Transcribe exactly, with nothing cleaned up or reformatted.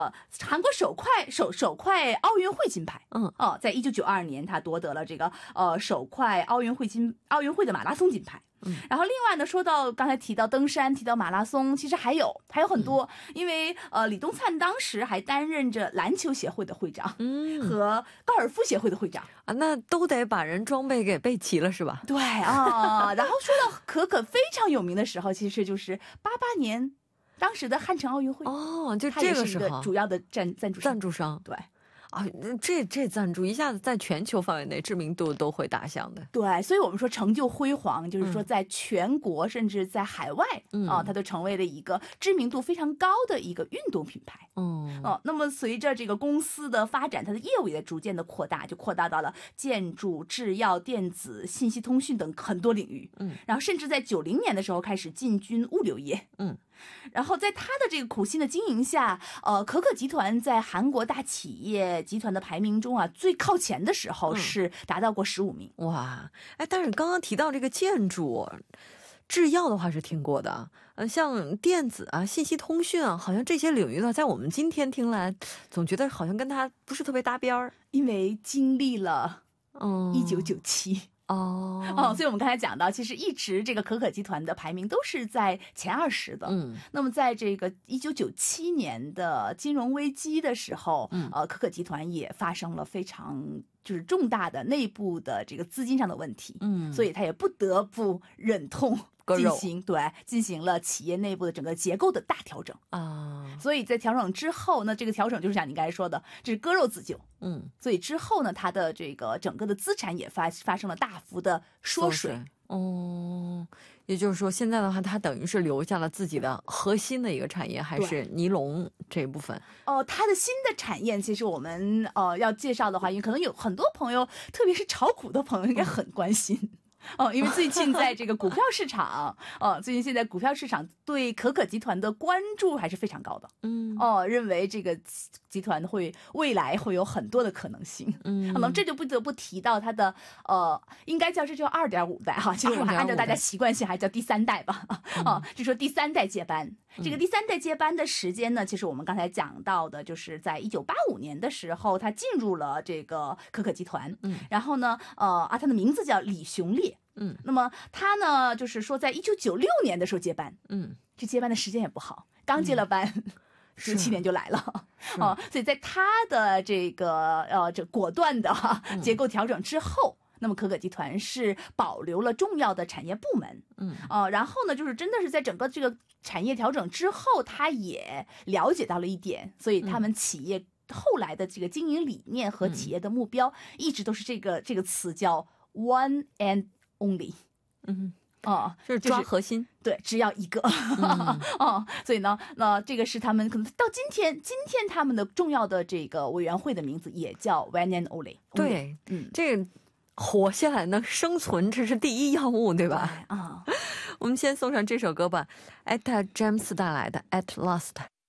呃，韩国首块首首块奥运会金牌， 嗯哦，在一九九二年他夺得了这个呃首块奥运会金奥运会的马拉松金牌。 嗯， 然后另外呢，说到刚才提到登山，提到马拉松，其实还有还有很多，嗯、因为呃李东灿当时还担任着篮球协会的会长， 嗯， 和高尔夫协会的会长啊，那都得把人装备给备齐了是吧？ 对啊，然后说到可可非常有名的时候，其实就是八八年。当时的汉城奥运会哦，就这个时候主要的赞赞助赞助商对啊，这这赞助一下子在全球范围内知名度都会打响的。 对，所以我们说成就辉煌，就是说在全国、嗯、甚至在海外、嗯、啊，它都成为了一个知名度非常高的一个运动品牌。 嗯， 哦、啊，那么随着这个公司的发展，它的业务也逐渐的扩大，就扩大到了建筑、制药、电子、信息通讯等很多领域。 嗯， 然后甚至在九零年的时候开始进军物流业。 嗯。 然后在他的这个苦心的经营下，呃，可可集团在韩国大企业集团的排名中啊，最靠前的时候是达到过十五名。 嗯、哇，哎，但是刚刚提到这个建筑、制药的话是听过的，呃，像电子啊、信息通讯啊，好像这些领域呢，在我们今天听来，总觉得好像跟它不是特别搭边儿， 因为经历了嗯一九九七。 哦哦，所以我们刚才讲到，其实一直这个可可集团的排名都是在前二十的。 嗯， 那么在这个一九九七年的金融危机的时候， 嗯， 呃，可可集团也发生了非常就是重大的内部的这个资金上的问题。 嗯， 所以他也不得不忍痛进行对进行了企业内部的整个结构的大调整啊。 所以在调整之后呢，这个调整就是像你刚才说的，这是割肉自救。 嗯， 所以之后呢，它的这个整个的资产也发发生了大幅的缩水。 哦，也就是说，现在的话，它等于是留下了自己的核心的一个产业，还是尼龙这一部分。 哦、呃，它的新的产业，其实我们呃要介绍的话，因为可能有很多朋友，特别是炒股的朋友，应该很关心。嗯哦，因为最近在这个股票市场，哦，最近现在股票市场对可可集团的关注还是非常高的。 嗯， 哦，认为这个集团会未来会有很多的可能性。 嗯， 可能这就不得不提到它的呃，应该叫这叫二点五代哈，其实我们按照大家习惯性还叫第三代吧。 嗯、 哦，就说第三代接班。这个第三代接班的时间呢，其实我们刚才讲到的，就是在一九八五年的时候，他进入了这个可可集团。 嗯， 然后呢，呃啊，他的名字叫李雄烈。 嗯， 那么他呢，就是说在一九九六年的时候接班。 嗯， 这接班的时间也不好，刚接了班，九七、嗯、年就来了。哦、呃，所以在他的这个呃这果断的哈结构调整之后。嗯，那么可可集团是保留了重要的产业部门。 嗯， 呃，然后呢，就是真的是在整个这个产业调整之后，他也了解到了一点，所以他们企业后来的这个经营理念和企业的目标，一直都是这个这个词叫 one and only。 嗯。 哦， 就是抓核心， 就是、对，只要一个。嗯、哦，所以呢，那这个是他们可能到今天，今天他们的重要的这个委员会的名字也叫 one and only。 对， 嗯， 这个活下来能生存，这是第一要务，对吧？ 啊， 我们先送上这首歌吧 ，Etta James 带来的《At Last》。